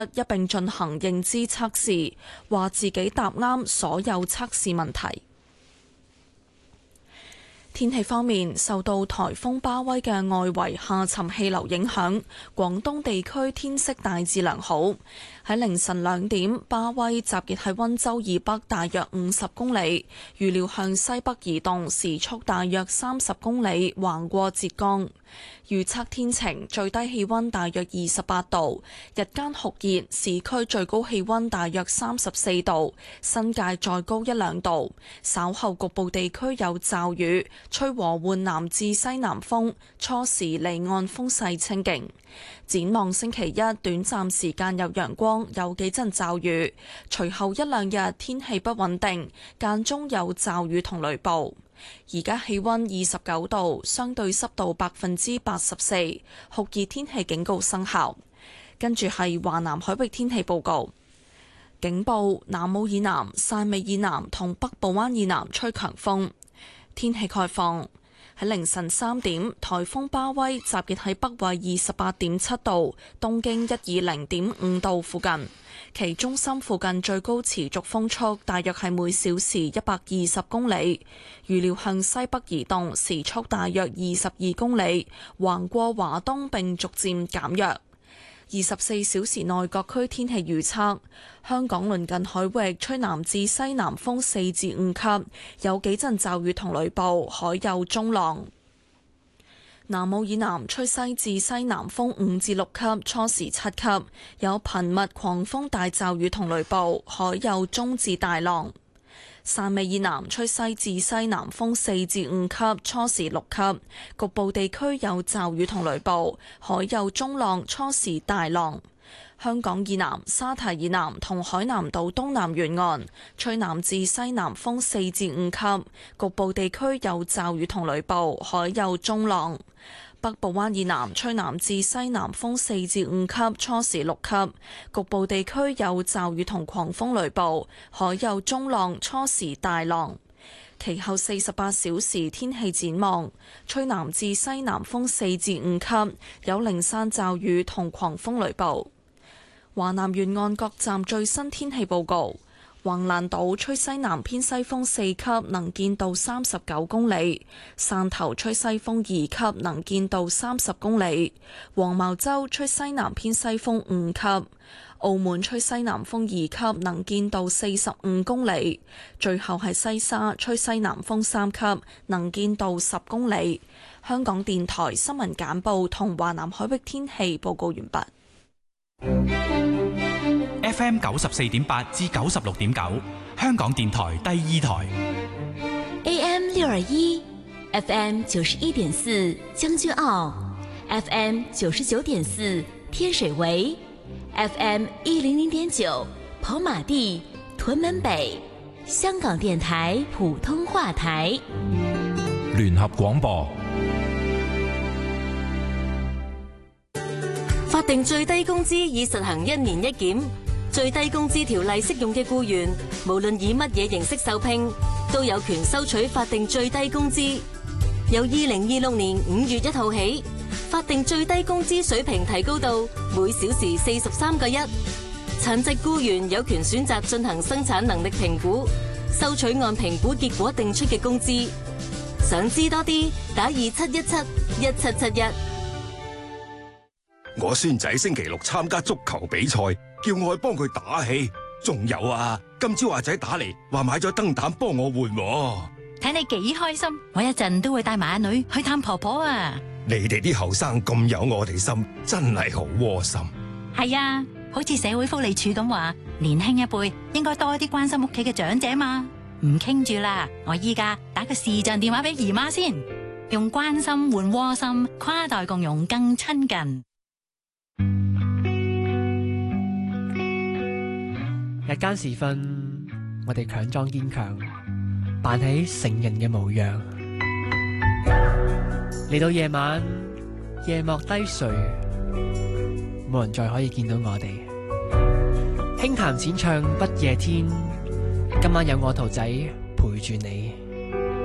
一並進行認知測試，話自己答啱所有測試問題。天氣方面，受到颱風巴威嘅外圍下沉氣流影響，廣東地區天色大致良好。喺凌晨2點，巴威集結喺溫州以北大約50公里，預料向西北移動，時速大約30公里，橫過浙江。預測天晴，最低氣溫大約28度，日間酷熱，市區最高氣溫大約34度，新界再高1-2度。稍後局部地區有驟雨，吹和緩南至西南風，初時離岸風勢清勁。展望星期一，短暫時間有陽光，有幾陣驟雨，隨後1-2日天氣不穩定，間中有驟雨同雷暴。而家氣溫29度，相對濕度84%，酷熱天氣警告生效。跟住係華南海域天氣報告，警報：南澳以南、汕尾以南同北部灣以南吹強風。天氣概況：喺凌晨3點，颱風巴威集結喺北緯28.7度、東經120.5度附近。其中心附近最高持續風速大約係每小時120公里，預料向西北移動，時速大約22公里，橫過華東並逐漸減弱。24小時內各區天氣預測：香港鄰近海域吹南至西南風4至5級，有幾陣驟雨同雷暴，海有中浪。南澳以南吹西至西南風5至6級，初時7級，有頻密狂風大驟雨同雷暴，海有中至大浪。汕尾以南吹西至西南風4至5級，初時6級，局部地區有驟雨同雷暴，海有中浪，初時大浪。香港以南、沙堤以南同海南島東南沿岸吹南至西南風4至5級，局部地區有驟雨同雷暴，海有中浪。北部灣以南吹南至西南風4至5級，初時6級，局部地區有驟雨同狂風雷暴，海有中浪，初時大浪。其後48小時天氣展望：吹南至西南風4至5級，有零散驟雨同狂風雷暴。華南沿岸各站最新天氣報告：橫瀾島吹西南偏西風4級，能見度39公里；汕頭吹西風2級，能見度30公里；黃茅洲吹西南偏西風5級；澳門吹西南風2級，能見度45公里；最後係西沙吹西南風3級，能見度10公里。香港電台新聞簡報同華南海域天氣報告完畢。 FM 94.8至96.9，香港電台第2台。 AM 621 FM 91.4將軍澳 FM 99.4天水圍 FM 100.9跑馬地屯門北，香港電台普通話台。 聯合廣播。 法定最低工資已實行1年1檢，最低工資條例適用嘅僱員，無論以乜嘢形式受聘，都有權收取法定最低工資。由2026年5月1號起，法定最低工資水平提高到每小時43個1。殘疾僱員有權選擇進行生產能力評估，收取按評估結果定出嘅工資。想知多啲，打27171771。 我孫仔星期6參加足球比賽，叫我去幫佢打氣。仲有啊，今朝阿仔打嚟話買咗燈膽幫我換。 睇你幾開心，我一陣都會帶埋阿女去探婆婆啊！ 你哋啲後生咁有我哋心，真係好窩心。 係啊，好似社會福利署咁話，年輕一輩應該多啲關心屋企嘅長者嘛。唔傾住啦，我依家打個視像電話俾姨媽先，用關心換窩心，跨代共融更親近。 日間時分，我哋強裝堅強，扮起成人嘅模樣。嚟到夜晚，夜幕低垂，冇人再可以見到我哋。輕談淺唱不夜天，今晚有我圖仔陪住你。